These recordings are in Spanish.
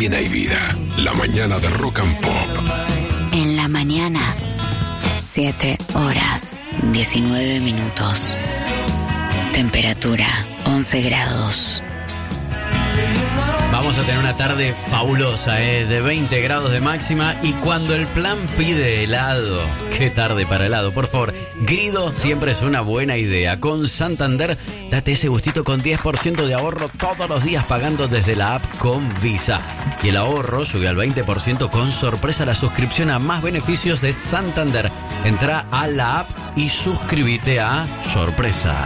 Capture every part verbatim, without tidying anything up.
también hay vida. La mañana de Rock and Pop. En la mañana, siete horas, diecinueve minutos. Temperatura, once grados. Vamos a tener una tarde fabulosa, ¿eh? De veinte grados de máxima. Y cuando el plan pide helado, qué tarde para helado, por favor. Grido siempre es una buena idea. Con Santander, date ese gustito con diez por ciento de ahorro todos los días pagando desde la app con Visa. Y el ahorro sube al veinte por ciento con sorpresa la suscripción a más beneficios de Santander. Entra a la app y suscríbete a Sorpresa.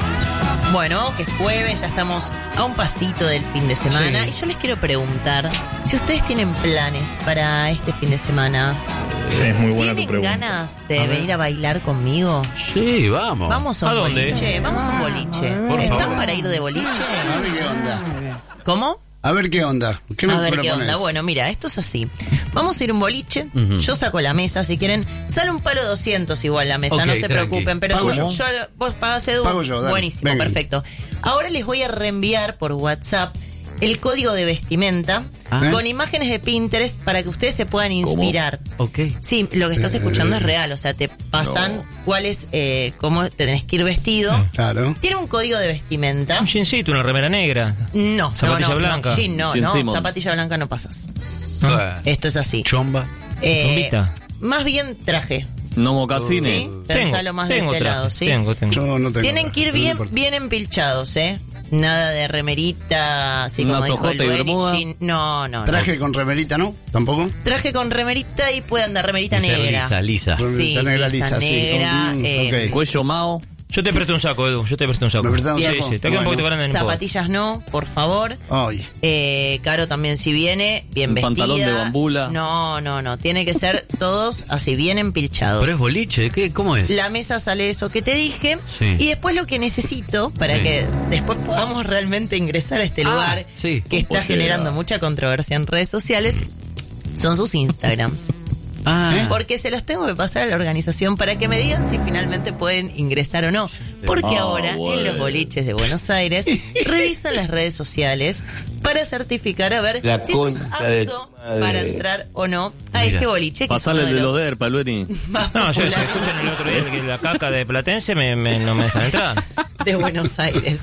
Bueno, que es jueves, ya estamos a un pasito del fin de semana. Sí. Y yo les quiero preguntar si ustedes tienen planes para este fin de semana. Es muy buena tu ¿Tienen pregunta. ganas de a venir a bailar conmigo? Sí, vamos. Vamos a un ¿A dónde? boliche. Vamos a un boliche. Por ¿Están favor. para ir de boliche? A ver qué onda. ¿Cómo? A ver qué onda. ¿Qué me A ver qué propones? onda. Bueno, mira, esto es así. Vamos a ir a un boliche. Ujú. Yo saco la mesa, si quieren. Sale un palo doscientos igual la mesa, Ok, no se tranqui. preocupen. Pero Pago yo, yo. yo, vos pagás, Edu. Pago yo, dale. Buenísimo, Venga. perfecto. Ahora les voy a reenviar por WhatsApp el código de vestimenta Ah. con imágenes de Pinterest para que ustedes se puedan inspirar. Ok. Sí, lo que estás escuchando es real, o sea, te pasan No. cuál es, eh, cómo te tenés que ir vestido. Claro. Tiene un código de vestimenta. Un jeansito, una remera negra. No, Zapatilla no, no, blanca. No, jean, no, Jean no, Simmons. zapatilla blanca no pasas. Ah. Esto es así. Chomba. Eh, Chombita. más bien traje, No mocasines. ¿sí? Pensalo más de tengo ese traje, lado, ¿sí? Tengo, tengo. Yo no tengo. Tienen que ir no me bien, importa. bien empilchados, ¿eh? Nada de remerita, así Una como dijo el sojota y Lueni, bermuda. jean. No, no, no. Traje con remerita, ¿no? ¿Tampoco? Traje con remerita y puede andar remerita Dice negra. lisa, lisa. Sí, Remerita negra lisa, lisa, sí. negra. Mm, eh, ok. Cuello mao. Yo te presto un saco, Edu. Yo te presto un saco. ¿Me prestás un sí, saco? sí. Te queda un Bueno. poquito grande. no importa. Zapatillas no, por favor. Ay. Eh, Caro también si viene, bien Un vestida. pantalón de bambula. No, no, no. Tiene que ser todos así, bien empilchados. Pero es boliche, ¿qué? ¿Cómo es? La mesa sale eso que te dije. Sí. Y después lo que necesito para Sí. que después podamos realmente ingresar a este Ah, lugar sí. que está Pollera. generando mucha controversia en redes sociales son sus Instagrams. Ah, Porque se los tengo que pasar a la organización para que me digan si finalmente pueden ingresar o no. Porque Ah, ahora en bueno. los boliches de Buenos Aires revisan las redes sociales para certificar a ver La si sos concha de apto tu madre. para entrar o no a Mira. este boliche que Pasale es el uno de los los der, Palueni. más No, yo se populares escuchan el otro día que la caca de Platense me, me- no me dejan entrar. de Buenos Aires.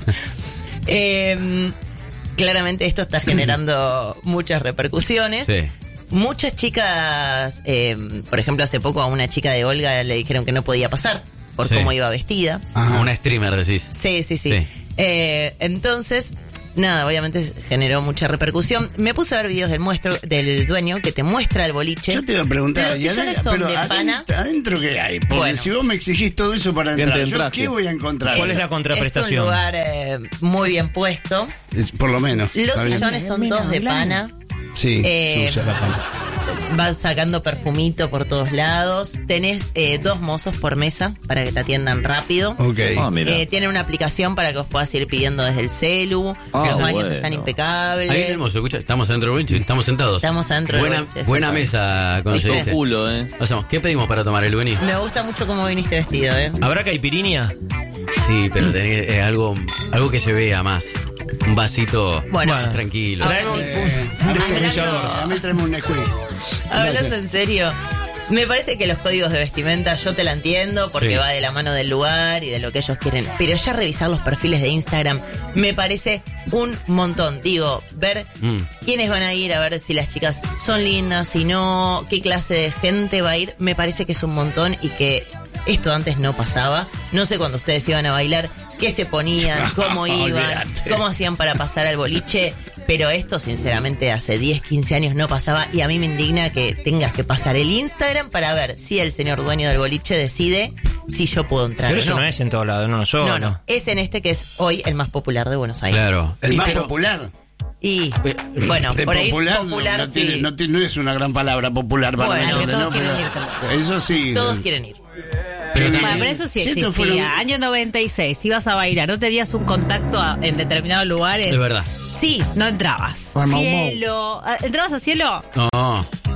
Eh, claramente esto está generando muchas repercusiones. sí. Muchas chicas, eh, por ejemplo, hace poco a una chica de Olga le dijeron que no podía pasar por Sí. cómo iba vestida. Ajá. Una streamer, decís. Sí, sí, sí. Sí. Eh, entonces, nada, obviamente generó mucha repercusión. Me puse a ver videos del muestro, del dueño que te muestra el boliche. Yo te iba a preguntar, Los ¿y sillones adentro, son pero de pana. adentro, adentro qué hay? Porque Bueno. si vos me exigís todo eso para ¿Qué entrar, te ¿yo entraste? qué voy a encontrar? ¿Cuál es la Es un contraprestación? lugar eh, muy bien puesto. Es- por lo menos. Los ¿está bien? sillones son todos de pana. Sí, Eh, sucia la pana. Van sacando perfumito por todos lados. Tenés eh, dos mozos por mesa para que te atiendan rápido. Ok. Ah, mira. Eh, tienen una aplicación para que vos puedas ir pidiendo desde el celu. Ah, Los baños bueno. están impecables. Ahí tenemos, escucha, estamos adentro del boliche, estamos sentados. Estamos adentro del Buena, boliche, buena sentados. mesa Con conseguiste. culo, eh. Pasamos. ¿Qué pedimos para tomar el Beni? Me gusta mucho cómo viniste vestido, ¿eh? ¿Habrá caipirinha? Sí, pero tenés eh, algo, algo que se vea más. Un vasito Bueno. más tranquilo. Ahora Traemos- sí, Eh, Un a mí- destornillador. A mí tráeme un Nesquik. hablando Gracias. en serio, me parece que los códigos de vestimenta yo te la entiendo porque Sí. va de la mano del lugar y de lo que ellos quieren. Pero ya revisar los perfiles de Instagram me parece un montón. Digo, ver Mm. quiénes van a ir, a ver si las chicas son lindas, si no, qué clase de gente va a ir. Me parece que es un montón y que esto antes no pasaba. No sé cuando ustedes iban a bailar, qué se ponían, cómo iban, Olvídate. cómo hacían para pasar al boliche. Pero esto, sinceramente, hace diez, quince años no pasaba. Y a mí me indigna que tengas que pasar el Instagram para ver si el señor dueño del boliche decide si yo puedo entrar Pero o eso no. no es en todos lados, no, no, solo. no, no. Es en este que es hoy el más popular de Buenos Aires. Claro. El Y más pero- popular. Y, bueno, De por ahí popular, popular, no, no sí. tiene- no tiene- no es una gran palabra popular para Bueno, nosotros, que todos ¿no? quieren Pero ir también. eso sí. Todos quieren ir. Pero Bueno, también- pero eso sí si existía. esto fuera un- Año noventa y seis, ibas a bailar, no tenías un contacto a- en determinados lugares. Es verdad. Sí, no entrabas. Fue mau, mau. Cielo. Ah, ¿entrabas a cielo? No.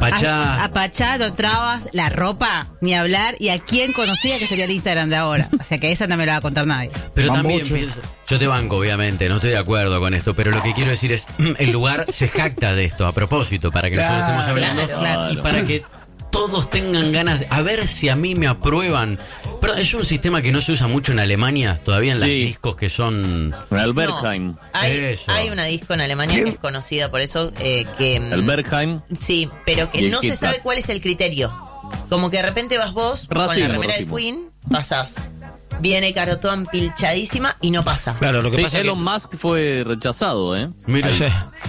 Pachá. A, a Pachá no trabas, la ropa, ni hablar, y a quién conocía que sería el Instagram de ahora. O sea que esa no me la va a contar nadie. Pero Van también mucho. pienso, yo te banco, obviamente, no estoy de acuerdo con esto, pero lo que quiero decir es, el lugar se jacta de esto, a propósito, para que nosotros Claro, estemos hablando, claro, claro. y para que todos tengan ganas, de, a ver si a mí me aprueban. Pero es un sistema que no se usa mucho en Alemania, todavía en las Sí. discos que son... El No, Bergheim. hay, Eso. hay una disco en Alemania que es conocida por eso, eh, que... mm, El Bergheim. Sí, pero Y que el no se Kit sabe Kat. cuál es el criterio. Como que de repente vas vos con la Racimo, remera del racimo. Queen, pasás. Viene Caro toda empilchadísima y no pasa. Claro, lo que Sí, pasa es que... Elon Musk fue rechazado, ¿eh? Mira, Sí.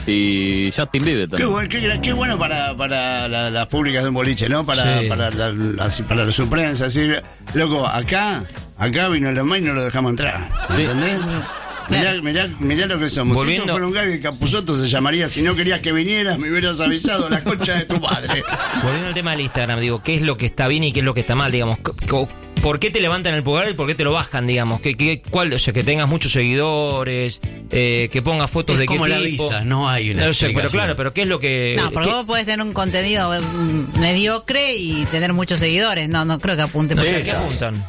Y Justin Bieber Qué, también. bueno, qué, qué bueno para, para la- las públicas de un boliche, ¿no? Para, Sí. para, la, las- para los suplencias. Decir, loco, acá, acá vino el más y no lo dejamos entrar. Sí. ¿Entendés? Mirá, mirá, mirá lo que somos. Si Volviendo- esto fuera un gag de Capusotto se llamaría Si no querías que vinieras, me hubieras avisado la concha de tu padre. Volviendo al tema del Instagram, digo, ¿qué es lo que está bien y qué es lo que está mal, digamos? C- co- ¿Por qué te levantan el pulgar y por qué te lo bajan, digamos? ¿Qué, qué, cuál, o sea, que tengas muchos seguidores, eh, que pongas fotos es de qué como la tipo. visa, no hay una No sé, pero explicación. claro, pero ¿qué es lo que...? No, porque qué- vos podés tener un contenido mm, mediocre y tener muchos seguidores. No, no creo que apunte no por sé, ahí. ¿qué apuntan?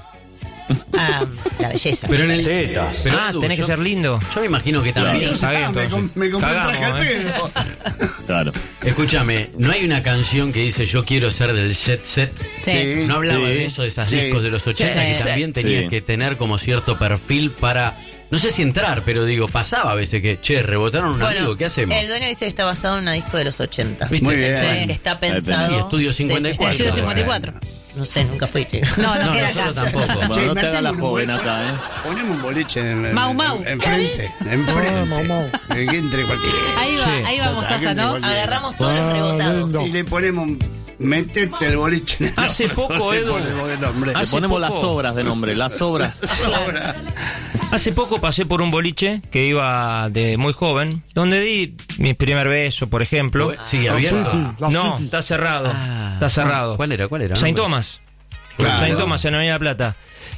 Ah, la belleza. Pero en el... Tetas. pero, Ah, Edu, tenés que yo- ser lindo. Yo me imagino que también... Sí. Entonces, cagué, ah, me, entonces. com- me compré un traje Cagamos, al ¿eh? pedo. Claro. Escúchame, ¿no hay una canción que dice yo quiero ser del jet set? Sí. ¿No hablaba Sí. de eso, de esas Sí. discos de los ochenta Sí. que también tenías Sí. que tener como cierto perfil para... No sé si entrar, pero digo, pasaba a veces que, che, rebotaron un Bueno, amigo, ¿qué hacemos? el dueño dice que está basado en una disco de los ochenta. ¿Viste? Muy bien. Sí, que está pensado... Y Estudio cincuenta y cuatro. desde- Estudio cincuenta y cuatro. No sé, nunca fui, chico. No, no, No, queda nosotros acá. tampoco. Bueno, Che, no te hagas la metemos un joven buen- acá, ¿eh? Ponemos un boliche en, en, Mau, mau. en- enfrente. Enfrente. Que entre cualquiera. Ahí va, Sí. ahí va Total, Mostaza, que ¿no? igual- Agarramos todos los rebotados. Si le ponemos un- Metete el boliche en el Hace orto, poco, le Edu. ponemos de nombre. Le Hace ponemos poco- las obras de nombre, las obras. Sobra. Hace poco pasé por un boliche que iba de muy joven, donde di mi primer beso, por ejemplo. Sigue abierto. No, está cerrado. Ah. Está cerrado. ¿Cuál era? ¿Cuál era? Saint Nombre. Thomas. Claro. Saint Thomas en Avenida Plata.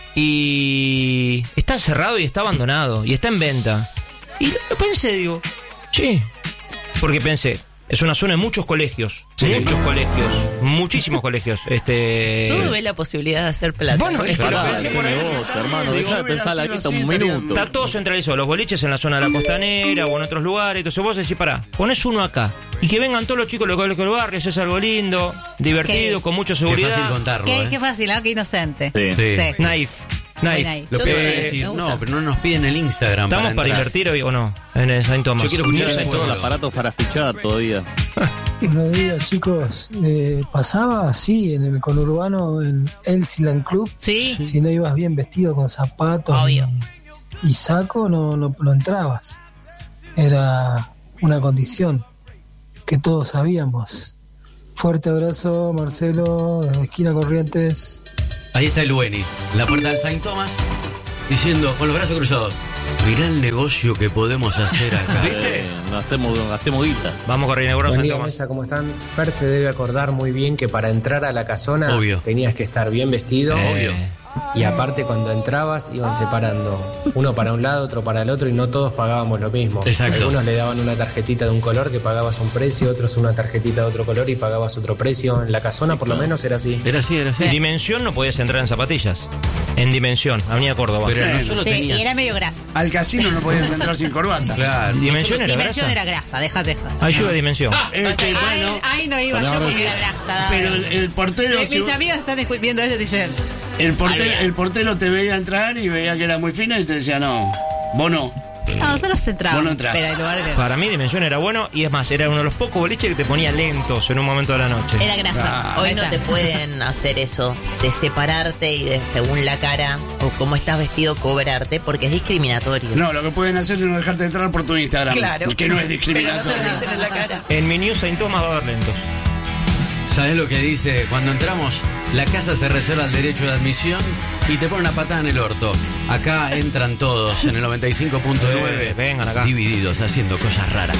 Y está cerrado y está abandonado. Y está en venta. Y lo pensé, digo, che. Porque pensé, es una zona de muchos colegios. Sí. Muchos colegios. Muchísimos colegios. Este. Tú ves la posibilidad de hacer plata. Bueno, es que lo Pará, pensé qué por ahí. negocio, hermano. Si Dejá yo de hubiera pensar la sido quita así, un estaría- minuto. Está todo centralizado, los boliches en la zona de la costanera o en otros lugares. Entonces vos decís, pará, ponés uno acá. Y que vengan todos los chicos del colegio del barrio, eso es algo lindo, divertido, Qué- con mucha Qué seguridad. fácil contarlo, Qué, ¿eh? qué fácil, ¿no? Qué inocente. Sí. Sí. Sí. Knife. Knife. Knife. Lo Yo peor te- es decir, me gusta. no, pero no nos piden el Instagram. ¿Estamos para entrar. invertir hoy o no? En el Saint Thomas. Yo quiero escuchar Tienen el todo el pueblo. aparato para fichar todavía. Buenos días, chicos. Eh, pasaba así en el conurbano, en Elsiland Club. Sí. Si no ibas bien vestido con zapatos Obvio. y, y saco, no, no, no entrabas. Era una condición que todos sabíamos. Fuerte abrazo, Marcelo, desde Esquina Corrientes. Ahí está el Bueni, en la puerta del Saint Thomas, diciendo, con los brazos cruzados, mirá el negocio que podemos hacer acá. ¿Viste? Eh, hacemos, hacemos guita. Vamos con inaugurar Buen Saint día, Thomas. mesa, ¿cómo están? Fer se debe acordar muy bien que para entrar a la casona Obvio. tenías que estar bien vestido. Obvio. Y aparte cuando entrabas iban separando uno para un lado, otro para el otro y no todos pagábamos lo mismo. Exacto. Algunos le daban una tarjetita de un color que pagabas un precio, otros una tarjetita de otro color y pagabas otro precio. En la casona por lo menos era así. Era así, era así. Dimensión no podías entrar en zapatillas. En Dimensión, Avenida Córdoba. Pero no solo Sí, tenías... y era medio grasa. Al casino no podías entrar sin corbata. Claro. Dimensión era Dimensión grasa. era grasa, déjate joder. Ahí llueve Dimensión. Este, Ahí, bueno, ahí no iba yo porque era grasa. pero el, el portero, Eh, si- mis amigos están escu- viendo eso y dicen, el portero, el portero te veía entrar y veía que era muy fina y te decía, no, vos no. no, nosotros entramos. Vos no entrás. Pero el lugar que Para mí Dimensión era bueno y es más, era uno de los pocos boliches que te ponía lentos en un momento de la noche. era grasa. Hoy Ahí no está. te pueden hacer eso, de separarte y de según la cara o cómo estás vestido cobrarte, porque es discriminatorio. No, lo que pueden hacer es no dejarte entrar por tu Instagram. Claro. Que no es Pero no te discriminatorio. lo dicen en la cara. En mi News Saint Thomas va a haber lentos. ¿Sabes lo que dice? Cuando entramos, la casa se reserva el derecho de admisión y te pone una patada en el orto. Acá entran todos en el noventa y cinco punto nueve, Eh, vengan acá. divididos, haciendo cosas raras.